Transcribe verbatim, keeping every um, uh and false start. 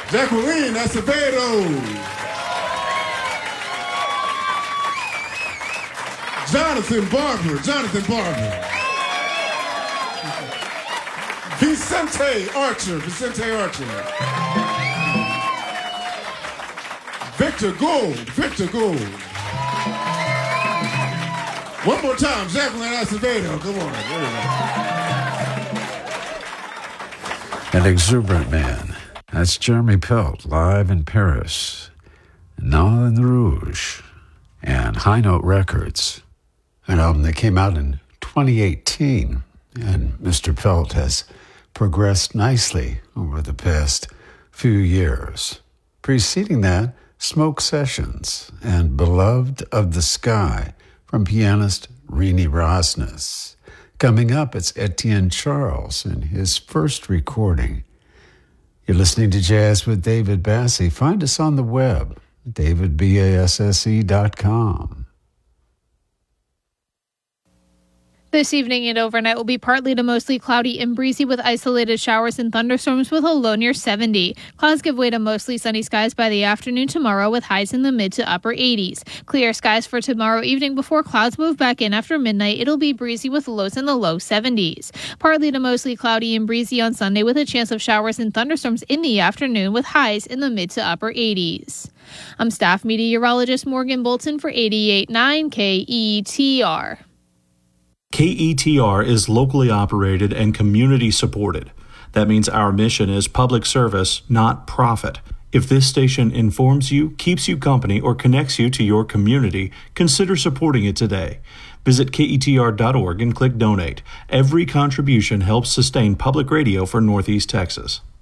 Jacqueline Acevedo. Jonathan Barber. Jonathan Barber. Vicente Archer. Vicente Archer. Victor Gould. Victor Gould. One more time, Jacqueline Acevedo. Come on. An exuberant man. That's Jeremy Pelt, live in Paris. Now in the Rouge. And High Note Records. An album that came out in twenty eighteen. And Mister Pelt has progressed nicely over the past few years. Preceding that, Smoke Sessions and Beloved of the Sky from pianist Rini Rosnes. Coming up, it's Etienne Charles and his first recording. You're listening to Jazz with David Basse. Find us on the web, david basse dot com. This evening and overnight will be partly to mostly cloudy and breezy with isolated showers and thunderstorms with a low near seventy. Clouds give way to mostly sunny skies by the afternoon tomorrow with highs in the mid to upper eighties. Clear skies for tomorrow evening before clouds move back in after midnight. It'll be breezy with lows in the low seventies. Partly to mostly cloudy and breezy on Sunday with a chance of showers and thunderstorms in the afternoon with highs in the mid to upper eighties. I'm staff meteorologist Morgan Bolton for eighty-eight point nine K E T R. K E T R is locally operated and community supported. That means our mission is public service, not profit. If this station informs you, keeps you company, or connects you to your community, consider supporting it today. Visit K E T R dot org and click Donate. Every contribution helps sustain public radio for Northeast Texas.